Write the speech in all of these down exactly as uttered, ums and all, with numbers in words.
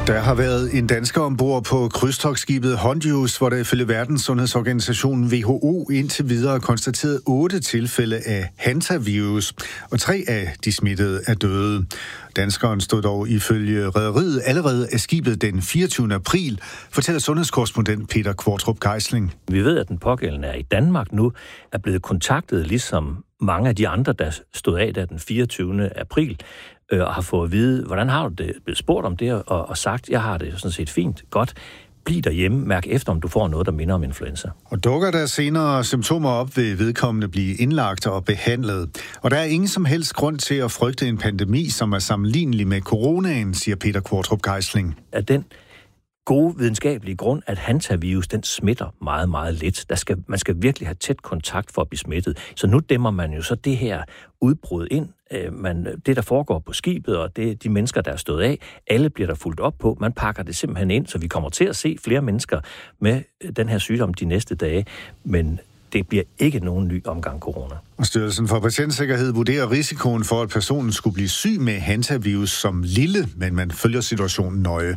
Der har været en dansker ombord på krydstogtskibet Hondius, hvor der ifølge Verdenssundhedsorganisationen W H O indtil videre konstateret otte tilfælde af hantavirus, og tre af de smittede er døde. Danskeren stod dog ifølge rederiet allerede af skibet den fireogtyvende april, fortæller sundhedskorrespondent Peter Kvartrup Geisling. Vi ved, at den pågældende er i Danmark nu, er blevet kontaktet ligesom mange af de andre, der stod af der den fireogtyvende april, og har fået at vide, hvordan har du det, blevet spurgt om det, og, og sagt, jeg har det sådan set fint, godt, bliv derhjemme, mærk efter, om du får noget, der minder om influenza. Og dukker der senere symptomer op, vil vedkommende blive indlagt og behandlet. Og der er ingen som helst grund til at frygte en pandemi, som er sammenlignelig med coronaen, siger Peter Kvartrup Geisling. At den gode videnskabelige grund, at hantavirus, den smitter meget, meget lidt. Der skal, man skal virkelig have tæt kontakt for at blive smittet. Så nu dæmmer man jo så det her udbrud ind. Man, det, der foregår på skibet, og det, de mennesker, der er stået af, alle bliver der fulgt op på. Man pakker det simpelthen ind, så vi kommer til at se flere mennesker med den her sygdom de næste dage. Men det bliver ikke nogen ny omgang corona. Og Styrelsen for Patientsikkerhed vurderer risikoen for, at personen skulle blive syg med hantavirus som lille, men man følger situationen nøje.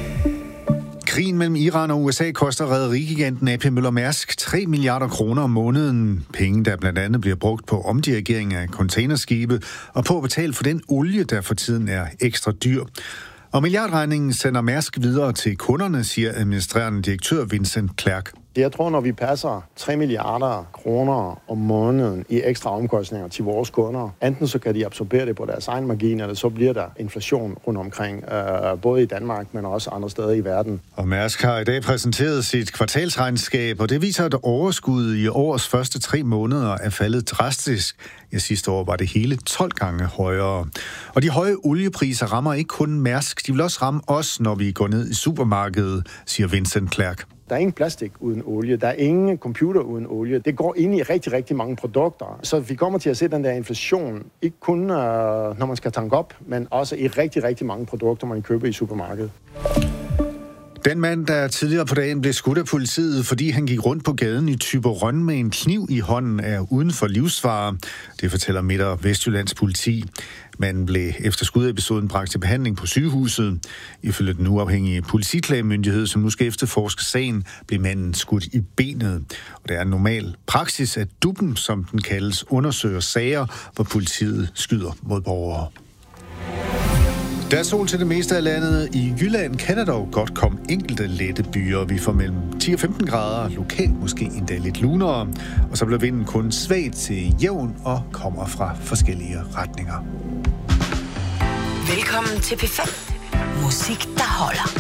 Krigen mellem Iran og U S A koster rederigiganten A P Møller Mærsk tre milliarder kroner om måneden. Penge, der blandt andet bliver brugt på omdirigering af containerskibe og på at betale for den olie, der for tiden er ekstra dyr. Og milliardregningen sender Mærsk videre til kunderne, siger administrerende direktør Vincent Clerc. Jeg tror, når vi passer tre milliarder kroner om måneden i ekstra omkostninger til vores kunder, enten så kan de absorbere det på deres egen margin, eller så bliver der inflation rundt omkring, øh, både i Danmark, men også andre steder i verden. Og Mærsk har i dag præsenteret sit kvartalsregnskab, og det viser, at overskuddet i årets første tre måneder er faldet drastisk. Ja, sidste år var det hele tolv gange højere. Og de høje oliepriser rammer ikke kun Mærsk, de vil også ramme os, når vi går ned i supermarkedet, siger Vincent Clerc. Der er ingen plastik uden olie. Der er ingen computer uden olie. Det går ind i rigtig, rigtig mange produkter. Så vi kommer til at se den der inflation, ikke kun øh, når man skal tanke op, men også i rigtig, rigtig mange produkter, man køber i supermarkedet. Den mand, der tidligere på dagen blev skudt af politiet, fordi han gik rundt på gaden i Thyborøn med en kniv i hånden, er uden for livsfare. Det fortæller Midt- og Vestjyllands politi. Manden blev efter skudepisoden bragt til behandling på sygehuset. Ifølge den uafhængige politiklagemyndighed, som nu skal efterforske sagen, blev manden skudt i benet. Og det er en normal praksis, at D U B'en, som den kaldes, undersøger sager, hvor politiet skyder mod borgere. Der er sol til det meste af landet. I Jylland kan der dog godt komme enkelte lette byer. Vi får mellem ti og femten grader, lokalt måske endda lidt lunere. Og så bliver vinden kun svagt til jævn og kommer fra forskellige retninger. Velkommen til P fem. Musik, der holder.